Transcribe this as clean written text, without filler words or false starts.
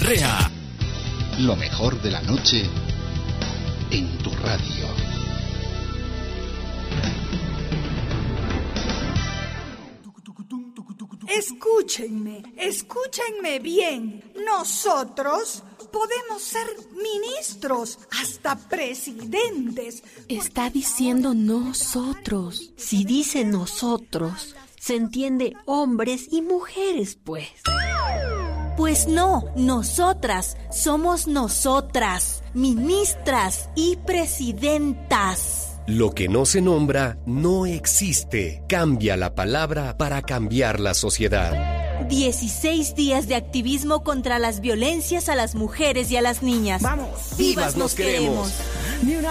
REA. Lo mejor de la noche en tu radio. Escúchenme bien. Nosotros podemos ser ministros, hasta presidentes. Está diciendo nosotros. Si dice nosotros, se entiende hombres y mujeres, pues. Pues no, nosotras somos nosotras, ministras y presidentas. Lo que no se nombra no existe. Cambia la palabra para cambiar la sociedad. 16 días de activismo contra las violencias a las mujeres y a las niñas. ¡Vamos! ¡Vivas nos queremos!